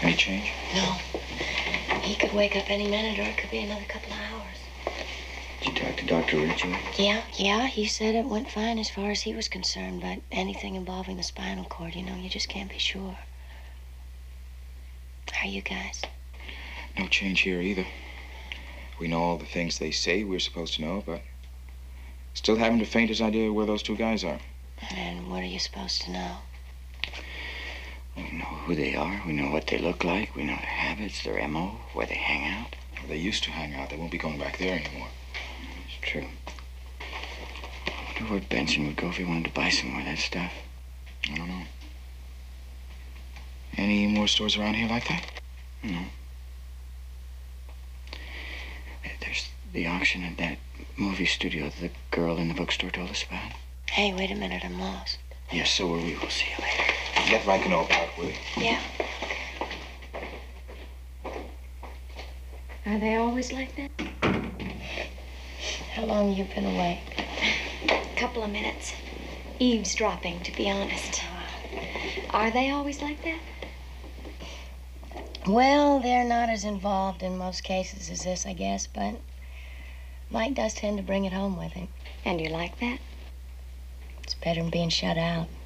Any change? No. He could wake up any minute, or it could be another couple of hours. Did you talk to Dr. Ritchie? Yeah, he said it went fine as far as he was concerned, but anything involving the spinal cord, you just can't be sure. How are you guys? No change here either. We know all the things they say we're supposed to know, but still haven't the faintest idea where those two guys are. And what are you supposed to know? We know who they are. We know what they look like. We know their habits, their M.O., where they hang out. Well, they used to hang out. They won't be going back there anymore. It's true. I wonder where Benson would go if he wanted to buy some more of that stuff. I don't know. Any more stores around here like that? No. There's the auction at that movie studio the girl in the bookstore told us about. Hey, wait a minute, I'm lost. Yes, so are we. We'll see you later. Let Riker know about it, will you? Yeah. Are they always like that? How long you been awake? A couple of minutes. Eavesdropping, to be honest. Are they always like that? Well, they're not as involved in most cases as this, I guess, but Mike does tend to bring it home with him. And you like that? It's better than being shut out.